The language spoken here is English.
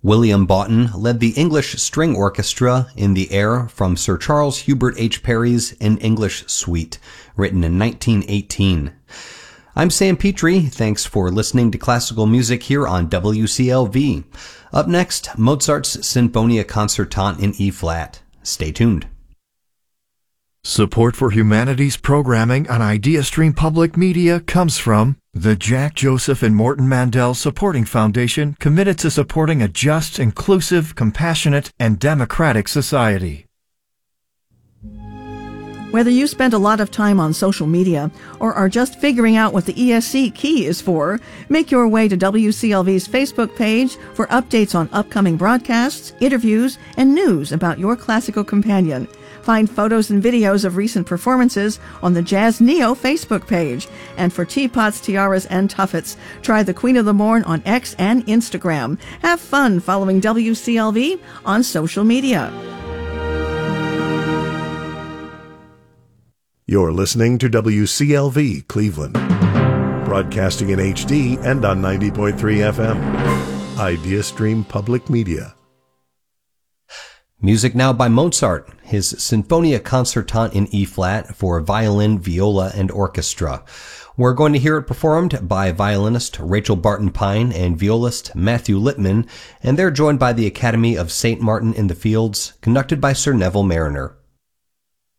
William Boughton led the English String Orchestra in the air from Sir Charles Hubert H. Parry's An English Suite, written in 1918. I'm Sam Petrie. Thanks for listening to classical music here on WCLV. Up next, Mozart's Sinfonia Concertante in E-flat. Stay tuned. Support for humanities programming on IdeaStream Public Media comes from the Jack Joseph and Morton Mandel Supporting Foundation, committed to supporting a just, inclusive, compassionate, and democratic society. Whether you spend a lot of time on social media or are just figuring out what the ESC key is for, make your way to WCLV's Facebook page for updates on upcoming broadcasts, interviews, and news about your classical companion. Find photos and videos of recent performances on the Jazz Neo Facebook page. And for teapots, tiaras, and tuffets, try the Queen of the Morn on X and Instagram. Have fun following WCLV on social media. You're listening to WCLV Cleveland, broadcasting in HD and on 90.3 FM. IdeaStream Public Media. Music now by Mozart, his Sinfonia Concertante in E-flat for violin, viola, and orchestra. We're going to hear it performed by violinist Rachel Barton Pine and violist Matthew Littman, and they're joined by the Academy of St. Martin in the Fields, conducted by Sir Neville Mariner.